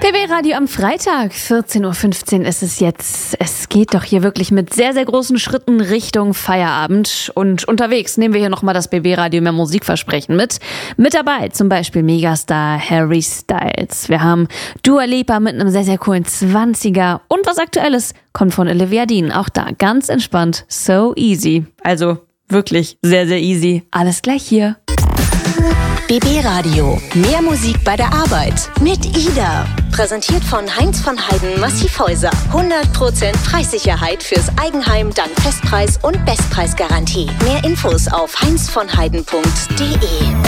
BB Radio am Freitag, 14.15 Uhr ist es jetzt. Es geht doch hier wirklich mit sehr, sehr großen Schritten Richtung Feierabend. Und unterwegs nehmen wir hier nochmal das BB Radio mehr Musikversprechen mit. Mit dabei zum Beispiel Megastar Harry Styles. Wir haben Dua Lipa mit einem sehr, sehr coolen 20er. Und was Aktuelles kommt von Olivia Dean. Auch da ganz entspannt, so easy. Also wirklich sehr, sehr easy. Alles gleich hier. BB Radio. Mehr Musik bei der Arbeit. Mit Ida. Präsentiert von Heinz von Heiden Massivhäuser. 100% Preissicherheit fürs Eigenheim dank Festpreis- und Bestpreisgarantie. Mehr Infos auf heinzvonheiden.de.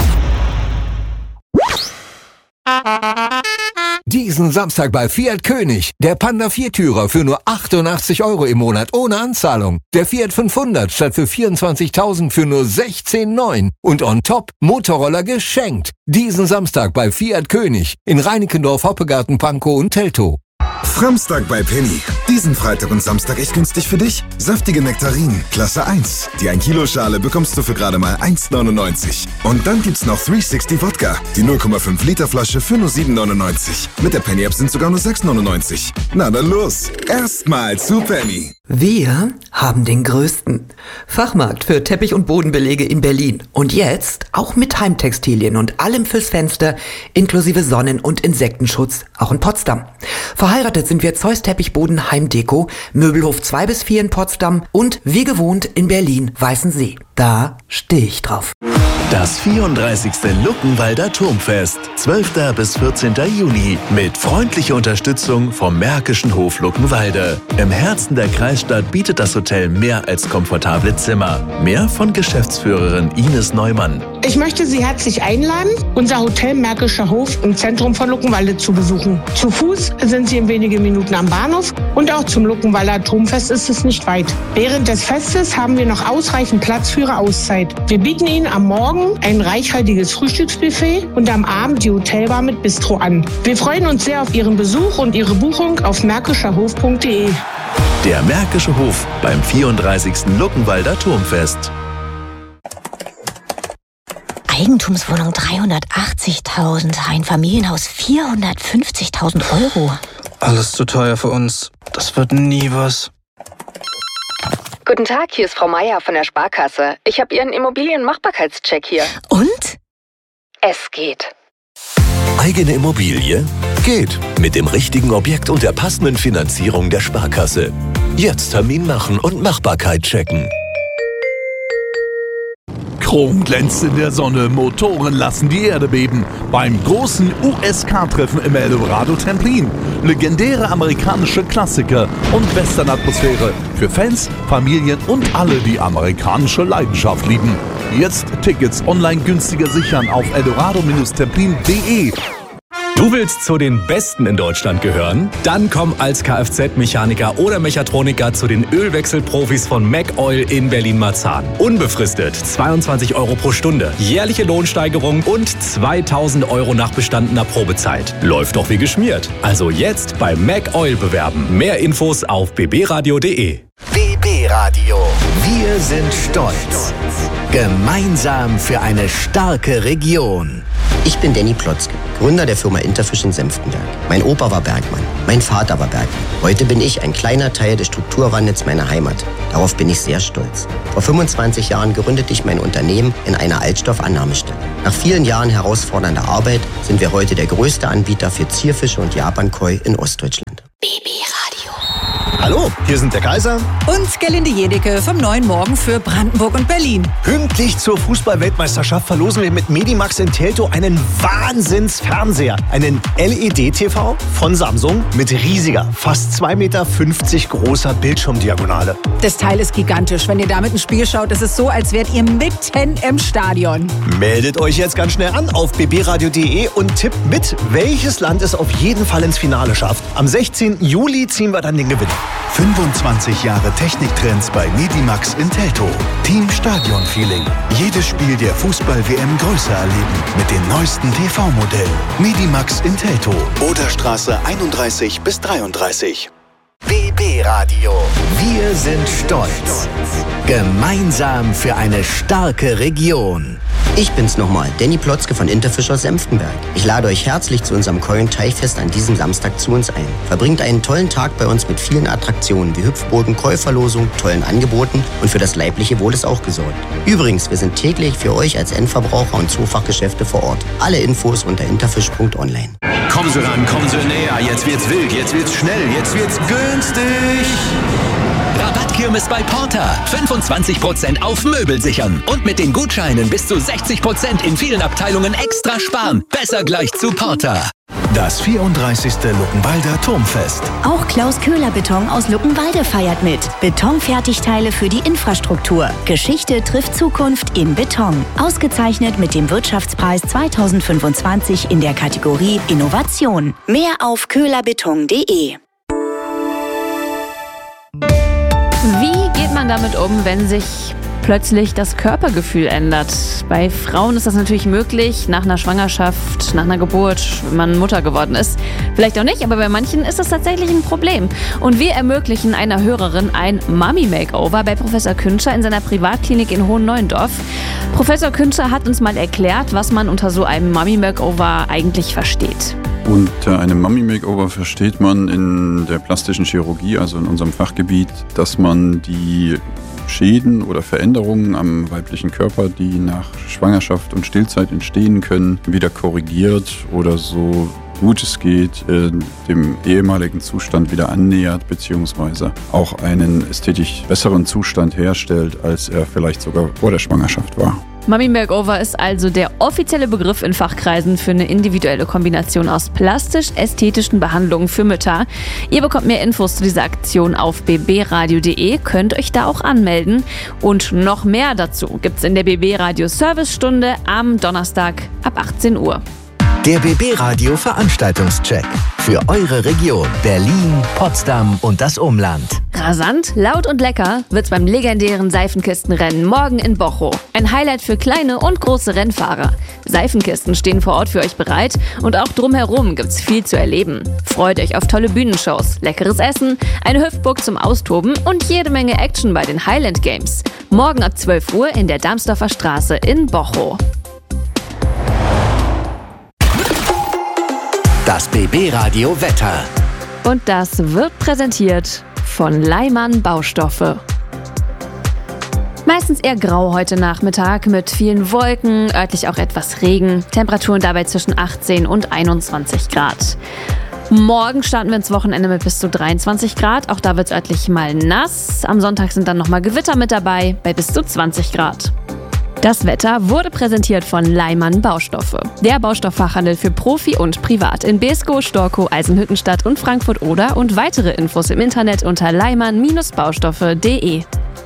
Diesen Samstag bei Fiat König. Der Panda Viertürer für nur 88 € im Monat ohne Anzahlung. Der Fiat 500 statt für 24.000 für nur 16,9. Und on top Motorroller geschenkt. Diesen Samstag bei Fiat König in Reinickendorf, Hoppegarten, Pankow und Teltow. Samstag bei Penny. Diesen Freitag und Samstag echt günstig für dich. Saftige Nektarinen, Klasse 1. Die 1 Kilo Schale bekommst du für gerade mal 1,99. Und dann gibt's noch 360 Wodka. Die 0,5 Liter Flasche für nur 7,99. Mit der Penny App sind sogar nur 6,99. Na dann los. Erstmal zu Penny. Wir haben den größten Fachmarkt für Teppich- und Bodenbelege in Berlin. Und jetzt auch mit Heimtextilien und allem fürs Fenster, inklusive Sonnen- und Insektenschutz, auch in Potsdam. Verheiratet sind wir Zeus Teppichboden Heimdeko, Möbelhof 2 bis 4 in Potsdam und wie gewohnt in Berlin Weißensee. Da stehe ich drauf. Das 34. Luckenwalder Turmfest, 12. bis 14. Juni, mit freundlicher Unterstützung vom Märkischen Hof Luckenwalde. Im Herzen der Kreisstadt bietet das Hotel mehr als komfortable Zimmer. Mehr von Geschäftsführerin Ines Neumann. Ich möchte Sie herzlich einladen, unser Hotel Märkischer Hof im Zentrum von Luckenwalde zu besuchen. Zu Fuß sind Sie in wenigen Minuten am Bahnhof und auch zum Luckenwalder Turmfest ist es nicht weit. Während des Festes haben wir noch ausreichend Platz für Ihre Auszeit. Wir bieten Ihnen am Morgen ein reichhaltiges Frühstücksbuffet und am Abend die Hotelbar mit Bistro an. Wir freuen uns sehr auf Ihren Besuch und Ihre Buchung auf märkischerhof.de. Der Märkische Hof beim 34. Luckenwalder Turmfest. Eigentumswohnung 380.000, ein Familienhaus 450.000 €. Alles zu teuer für uns. Das wird nie was. Guten Tag, hier ist Frau Meier von der Sparkasse. Ich habe Ihren Immobilienmachbarkeitscheck hier. Und? Es geht. Eigene Immobilie? Geht. Mit dem richtigen Objekt und der passenden Finanzierung der Sparkasse. Jetzt Termin machen und Machbarkeit checken. Chrom glänzt in der Sonne, Motoren lassen die Erde beben. Beim großen USK-Treffen im Eldorado Templin. Legendäre amerikanische Klassiker und Western-Atmosphäre für Fans, Familien und alle, die amerikanische Leidenschaft lieben. Jetzt Tickets online günstiger sichern auf eldorado-templin.de. Du willst zu den Besten in Deutschland gehören? Dann komm als Kfz-Mechaniker oder Mechatroniker zu den Ölwechselprofis von MacOil in Berlin-Marzahn. Unbefristet 22 € pro Stunde, jährliche Lohnsteigerung und 2.000 € nach bestandener Probezeit. Läuft doch wie geschmiert. Also jetzt bei MacOil bewerben. Mehr Infos auf bbradio.de. BB Radio. Wir sind stolz. Gemeinsam für eine starke Region. Ich bin Danny Plotzke, Gründer der Firma Interfish in Senftenberg. Mein Opa war Bergmann, mein Vater war Bergmann. Heute bin ich ein kleiner Teil des Strukturwandels meiner Heimat. Darauf bin ich sehr stolz. Vor 25 Jahren gründete ich mein Unternehmen in einer Altstoffannahmestelle. Nach vielen Jahren herausfordernder Arbeit sind wir heute der größte Anbieter für Zierfische und Japankoi in Ostdeutschland. BB Radio. Hallo, hier sind der Kaiser und Gerlinde Jedecke vom Neuen Morgen für Brandenburg und Berlin. Pünktlich zur Fußball-Weltmeisterschaft verlosen wir mit Medimax in Teltow einen Wahnsinnsfernseher. Einen LED-TV von Samsung mit riesiger, fast 2,50 Meter großer Bildschirmdiagonale. Das Teil ist gigantisch. Wenn ihr damit ein Spiel schaut, ist es so, als wärt ihr mitten im Stadion. Meldet euch jetzt ganz schnell an auf bbradio.de und tippt mit, welches Land es auf jeden Fall ins Finale schafft. Am 16. Juli ziehen wir dann den Gewinner. 25 Jahre Techniktrends bei Medimax in Teltow. Team Stadion Feeling. Jedes Spiel der Fußball-WM größer erleben mit den neuesten TV-Modellen. Medimax in Teltow. Oderstraße 31 bis 33. BB Radio. Wir sind stolz. Gemeinsam für eine starke Region. Ich bin's nochmal, Danny Plotzke von Interfisch aus Senftenberg. Ich lade euch herzlich zu unserem Keulen-Teichfest an diesem Samstag zu uns ein. Verbringt einen tollen Tag bei uns mit vielen Attraktionen wie Hüpfburgen, Käuferlosung, tollen Angeboten und für das leibliche Wohl ist auch gesorgt. Übrigens, wir sind täglich für euch als Endverbraucher und Zoofachgeschäfte vor Ort. Alle Infos unter interfisch.online. Kommen Sie ran, kommen Sie näher, jetzt wird's wild, jetzt wird's schnell, jetzt wird's günstig. Rabattkirmes bei Porter. 25% auf Möbel sichern. Und mit den Gutscheinen bis zu 60% in vielen Abteilungen extra sparen. Besser gleich zu Porter. Das 34. Luckenwalder Turmfest. Auch Klaus Köhler Beton aus Luckenwalde feiert mit. Betonfertigteile für die Infrastruktur. Geschichte trifft Zukunft in Beton. Ausgezeichnet mit dem Wirtschaftspreis 2025 in der Kategorie Innovation. Mehr auf köhlerbeton.de. Wie geht man damit um, wenn sich plötzlich das Körpergefühl ändert? Bei Frauen ist das natürlich möglich, nach einer Schwangerschaft, nach einer Geburt, wenn man Mutter geworden ist. Vielleicht auch nicht, aber bei manchen ist das tatsächlich ein Problem. Und wir ermöglichen einer Hörerin ein Mummy-Makeover bei Professor Küntscher in seiner Privatklinik in Hohenneuendorf. Professor Küntscher hat uns mal erklärt, was man unter so einem Mummy-Makeover eigentlich versteht. Unter einem Mummy-Makeover versteht man in der plastischen Chirurgie, also in unserem Fachgebiet, dass man die Schäden oder Veränderungen am weiblichen Körper, die nach Schwangerschaft und Stillzeit entstehen können, wieder korrigiert oder so gut es geht, dem ehemaligen Zustand wieder annähert, beziehungsweise auch einen ästhetisch besseren Zustand herstellt, als er vielleicht sogar vor der Schwangerschaft war. Mummy Makeover ist also der offizielle Begriff in Fachkreisen für eine individuelle Kombination aus plastisch-ästhetischen Behandlungen für Mütter. Ihr bekommt mehr Infos zu dieser Aktion auf bbradio.de, könnt euch da auch anmelden. Und noch mehr dazu gibt's in der BB Radio Servicestunde am Donnerstag ab 18 Uhr. Der BB Radio Veranstaltungscheck für eure Region Berlin, Potsdam und das Umland. Rasant, laut und lecker wird's beim legendären Seifenkistenrennen morgen in Bochow. Ein Highlight für kleine und große Rennfahrer. Seifenkisten stehen vor Ort für euch bereit und auch drumherum gibt's viel zu erleben. Freut euch auf tolle Bühnenshows, leckeres Essen, eine Hüpfburg zum Austoben und jede Menge Action bei den Highland Games. Morgen ab 12 Uhr in der Darmsdorfer Straße in Bochow. Das BB Radio Wetter. Und das wird präsentiert von Leimann Baustoffe. Meistens eher grau heute Nachmittag mit vielen Wolken, örtlich auch etwas Regen. Temperaturen dabei zwischen 18 und 21 Grad. Morgen starten wir ins Wochenende mit bis zu 23 Grad. Auch da wird es örtlich mal nass. Am Sonntag sind dann nochmal Gewitter mit dabei bei bis zu 20 Grad. Das Wetter wurde präsentiert von Leimann Baustoffe. Der Baustofffachhandel für Profi und Privat in Beeskow, Storkow, Eisenhüttenstadt und Frankfurt-Oder und weitere Infos im Internet unter leimann-baustoffe.de.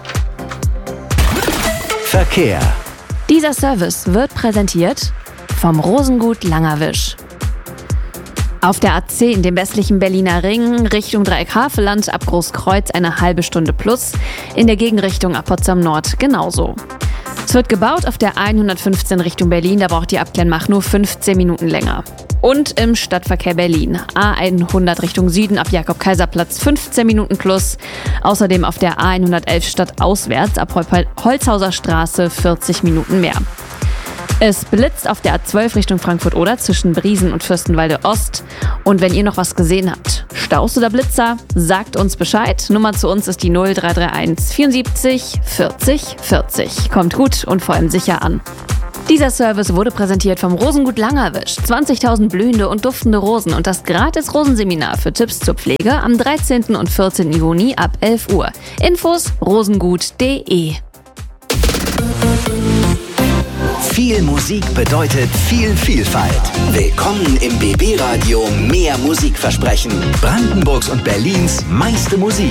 Verkehr. Dieser Service wird präsentiert vom Rosengut Langerwisch. Auf der A10 in dem westlichen Berliner Ring Richtung Dreieck Havelland ab Großkreuz eine halbe Stunde plus, in der Gegenrichtung ab Potsdam Nord genauso. Es wird gebaut auf der A115 Richtung Berlin, da braucht die Abklärmach nur 15 Minuten länger. Und im Stadtverkehr Berlin, A100 Richtung Süden ab Jakob-Kaiser-Platz 15 Minuten plus. Außerdem auf der A111 stadtauswärts ab Holzhauser Straße 40 Minuten mehr. Es blitzt auf der A12 Richtung Frankfurt-Oder zwischen Briesen und Fürstenwalde Ost. Und wenn ihr noch was gesehen habt, Staus oder Blitzer, sagt uns Bescheid. Nummer zu uns ist die 0331 74 40 40. Kommt gut und vor allem sicher an. Dieser Service wurde präsentiert vom Rosengut Langerwisch. 20.000 blühende und duftende Rosen und das gratis Rosenseminar für Tipps zur Pflege am 13. und 14. Juni ab 11 Uhr. Infos rosengut.de. Viel Musik bedeutet viel Vielfalt. Willkommen im BB Radio Mehr Musikversprechen. Brandenburgs und Berlins meiste Musik.